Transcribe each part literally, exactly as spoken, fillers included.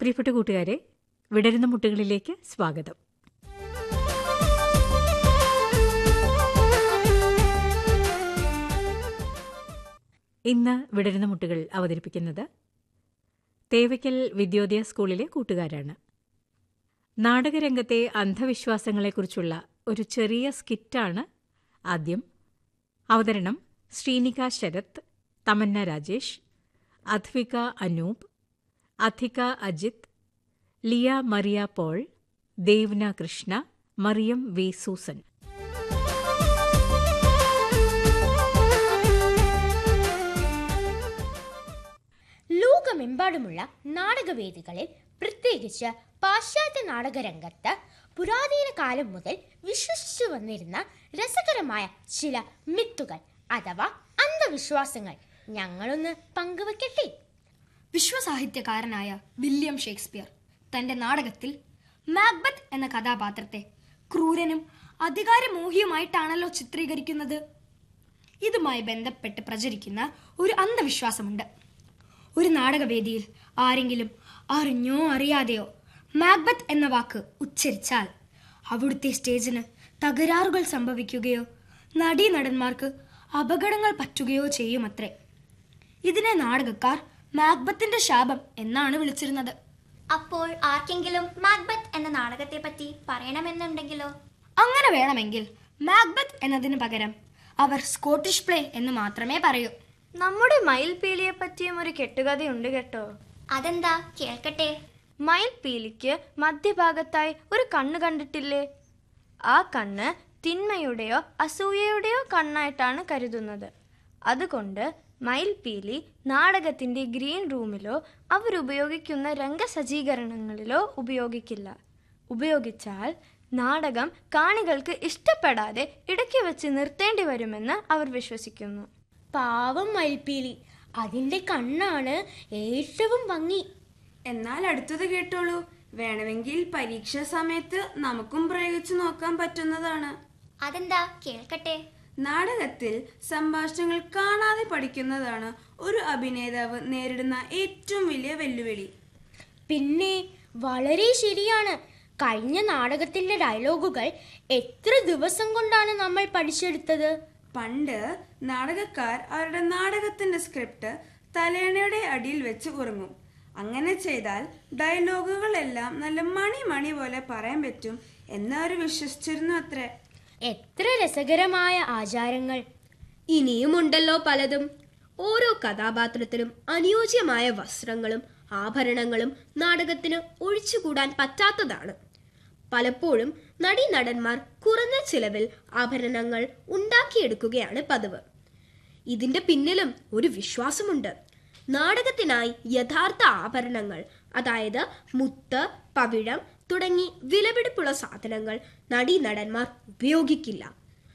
പ്രിയപ്പെട്ട കൂട്ടുകാരെ, വിടരുന്ന മുട്ടുകളിലേക്ക് സ്വാഗതം. ഇന്ന് വിടരുന്ന മുട്ടുകൾ അവതരിപ്പിക്കുന്നത് തേവയ്ക്കൽ വിദ്യോദയ സ്കൂളിലെ കൂട്ടുകാരാണ്. നാടകരംഗത്തെ അന്ധവിശ്വാസങ്ങളെക്കുറിച്ചുള്ള ഒരു ചെറിയ സ്കിറ്റാണ് ആദ്യം. അവതരണം ശ്രീനിക ശരത്, തമന്ന രാജേഷ്, അദ്വിക അനൂപ്, അധിക Ajith, Liya Mariya Paul, Devna Krishna, Mariyam V Susan. ലോകമെമ്പാടുമുള്ള നാടകവേദികളിൽ, പ്രത്യേകിച്ച് പാശ്ചാത്യ നാടകരംഗത്ത് പുരാതന കാലം മുതൽ വിശ്വസിച്ചു വന്നിരുന്ന രസകരമായ ചില മിത്തുകൾ അഥവാ അന്ധവിശ്വാസങ്ങൾ ഞങ്ങളൊന്ന് പങ്കുവെക്കട്ടെ. വിശ്വസാഹിത്യകാരനായ വില്യം ഷേക്സ്പിയർ തന്റെ നാടകത്തിൽ മാക്ബത്ത് എന്ന കഥാപാത്രത്തെ ക്രൂരനും അധികാരമോഹിയുമായിട്ടാണല്ലോ ചിത്രീകരിക്കുന്നത്. ഇതുമായി ബന്ധപ്പെട്ട് പ്രചരിക്കുന്ന ഒരു അന്ധവിശ്വാസമുണ്ട്. ഒരു നാടകവേദിയിൽ ആരെങ്കിലും അറിഞ്ഞോ അറിയാതെയോ മാക്ബത്ത് എന്ന വാക്ക് ഉച്ചരിച്ചാൽ അവിടുത്തെ സ്റ്റേജിന് തകരാറുകൾ സംഭവിക്കുകയോ നടീനടന്മാർക്ക് അപകടങ്ങൾ പറ്റുകയോ ചെയ്യുമത്രേ. ഇതിനെ നാടകക്കാർ മാക്ബത്തിന്റെ ശാപം എന്നാണ് വിളിച്ചിരുന്നത്. അപ്പോൾ ആർക്കെങ്കിലും മാക്ബത്ത് എന്ന നാടകത്തെ പറ്റി പറയണമെന്നുണ്ടെങ്കിലോ? അങ്ങനെ വേണമെങ്കിൽ മാക്ബത്ത് എന്നതിന് പകരം അവർ സ്കോട്ടിഷ് പ്ലേ എന്ന് മാത്രമേ പറയൂ. നമ്മുടെ മയിൽപീലിയെ പറ്റിയും ഒരു കെട്ടുകഥയുണ്ട് കേട്ടോ. അതെന്താ, കേൾക്കട്ടെ. മയിൽപീലിക്ക് മധ്യഭാഗത്തായി ഒരു കണ്ണ് കണ്ടിട്ടില്ലേ? ആ കണ്ണ് തിന്മയുടെയോ അസൂയയുടെയോ കണ്ണായിട്ടാണ് കരുതുന്നത്. അതുകൊണ്ട് മയിൽപീലി നാടകത്തിന്റെ ഗ്രീൻ റൂമിലോ അവരുപയോഗിക്കുന്ന രംഗസജ്ജീകരണങ്ങളിലോ ഉപയോഗിക്കില്ല. ഉപയോഗിച്ചാൽ നാടകം കാണികൾക്ക് ഇഷ്ടപ്പെടാതെ ഇടയ്ക്ക് വെച്ച് നിർത്തേണ്ടി വരുമെന്ന് അവർ വിശ്വസിക്കുന്നു. പാവം മയിൽപീലി, അതിന്റെ കണ്ണാണ് ഏറ്റവും ഭംഗി. എന്നാൽ അടുത്തത് കേട്ടോളൂ. വേണമെങ്കിൽ പരീക്ഷാ സമയത്ത് നമുക്കും പ്രയോഗിച്ചു നോക്കാൻ പറ്റുന്നതാണ്. അതെന്താ, കേൾക്കട്ടെ. നാടകത്തിൽ സംഭാഷണങ്ങൾ കാണാതെ പഠിക്കുന്നതാണ് ഒരു അഭിനേതാവ് നേരിടുന്ന ഏറ്റവും വലിയ വെല്ലുവിളി. പിന്നെ വളരെ ശരിയാണ്. കഴിഞ്ഞ നാടകത്തിന്റെ ഡയലോഗുകൾ എത്ര ദിവസം കൊണ്ടാണ് നമ്മൾ പഠിച്ചെടുത്തത്? പണ്ട് നാടകക്കാർ അവരുടെ നാടകത്തിന്റെ സ്ക്രിപ്റ്റ് തലേണയുടെ അടിയിൽ വെച്ച് ഉറങ്ങും. അങ്ങനെ ചെയ്താൽ ഡയലോഗുകളെല്ലാം നല്ല മണി മണി പോലെ പറയാൻ പറ്റും എന്നവർ വിശ്വസിച്ചിരുന്നു അത്രേ. എത്ര രസകരമായ ആചാരങ്ങൾ! ഇനിയുമുണ്ടല്ലോ പലതും. ഓരോ കഥാപാത്രത്തിനും അനുയോജ്യമായ വസ്ത്രങ്ങളും ആഭരണങ്ങളും നാടകത്തിന് ഒഴിച്ചുകൂടാൻ പറ്റാത്തതാണ്. പലപ്പോഴും നടീനടന്മാർ കുറഞ്ഞ ചിലവിൽ ആഭരണങ്ങൾ ഉണ്ടാക്കിയെടുക്കുകയാണ് പതിവ്. ഇതിന്റെ പിന്നിലും ഒരു വിശ്വാസമുണ്ട്. നാടകത്തിനായി യഥാർത്ഥ ആഭരണങ്ങൾ, അതായത് മുത്ത്, പവിഴം തുടങ്ങി വിലപിടിപ്പുള്ള സാധനങ്ങൾ നടീനടന്മാർ ഉപയോഗിക്കില്ല.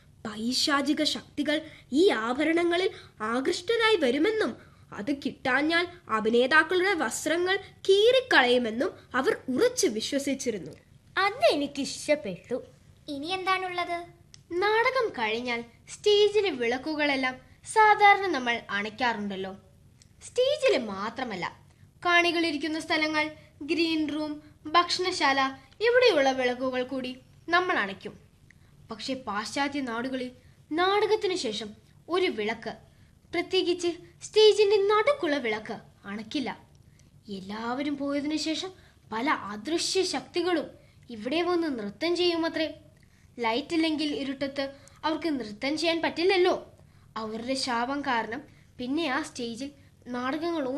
പൈശാചിക ശക്തികൾ ഈ ആഭരണങ്ങളിൽ ആകൃഷ്ടരായി വരുമെന്നും അത് കിട്ടാഞ്ഞാൽ അഭിനേതാക്കളുടെ വസ്ത്രങ്ങൾ കീറിക്കളയുമെന്നും അവർ ഉറച്ചു വിശ്വസിച്ചിരുന്നു. അതെനിക്കിഷ്ടപ്പെട്ടു. ഇനി എന്താണുള്ളത്? നാടകം കഴിഞ്ഞാൽ സ്റ്റേജിലെ വിളക്കുകളെല്ലാം സാധാരണ നമ്മൾ അണയ്ക്കാറുണ്ടല്ലോ. സ്റ്റേജിൽ മാത്രമല്ല, കാണികളിരിക്കുന്ന സ്ഥലങ്ങൾ, ഗ്രീൻ റൂം, ഭക്ഷണശാല, ഇവിടെയുള്ള വിളക്കുകൾ കൂടി നമ്മൾ അണയ്ക്കും. പക്ഷെ പാശ്ചാത്യ നാടുകളിൽ നാടകത്തിന് ശേഷം ഒരു വിളക്ക്, പ്രത്യേകിച്ച് സ്റ്റേജിന്റെ നടുക്കുള്ള വിളക്ക് അണയ്ക്കില്ല. എല്ലാവരും പോയതിനു ശേഷം പല അദൃശ്യ ശക്തികളും ഇവിടെ വന്ന് നൃത്തം ചെയ്യുമത്രേ. ലൈറ്റ് ഇല്ലെങ്കിൽ ഇരുട്ടത്ത് അവർക്ക് നൃത്തം ചെയ്യാൻ പറ്റില്ലല്ലോ. അവരുടെ ശാപം കാരണം പിന്നെ ആ സ്റ്റേജിൽ നാടകങ്ങളോ